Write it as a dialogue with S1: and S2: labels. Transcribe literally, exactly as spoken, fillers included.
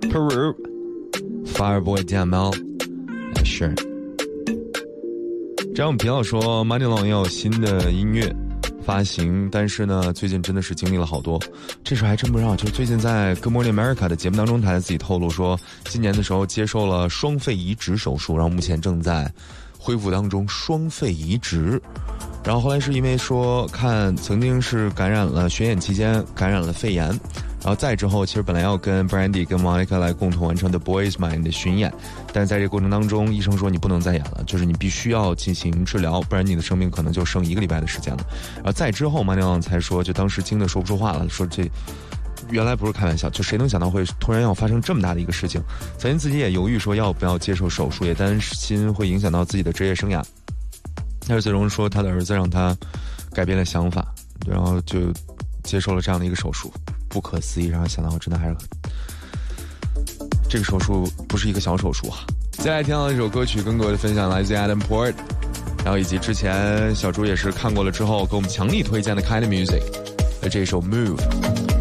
S1: Peru Fireboy D M L 哎是。这样我们频道说 Money Long 也有新的音乐发行，但是呢最近真的是经历了好多，这事还真不知道。就是最近在 Good Morning America 的节目当中，他自己透露说今年的时候接受了双肺移植手术，然后目前正在恢复当中。双肺移植，然后后来是因为说看曾经是感染了巡演期间感染了肺炎，然后再之后其实本来要跟 Brandy 跟 Monica 来共同完成 The Boys Mind 的巡演，但是在这个过程当中医生说你不能再演了，就是你必须要进行治疗，不然你的生命可能就剩一个礼拜的时间了。然后再之后 Money Long 才说，就当时惊得说不出话了，说这原来不是开玩笑，就谁能想到会突然要发生这么大的一个事情。曾经自己也犹豫说要不要接受手术，也担心会影响到自己的职业生涯，但是最终说他的儿子让他改变了想法，然后就接受了这样的一个手术。不可思议，让人想到真的还是这个手术不是一个小手术啊。接下来听到一首歌曲跟各位的分享来自 Adam Port， 然后以及之前小猪也是看过了之后给我们强力推荐的 Kind of Music 的这首 Move。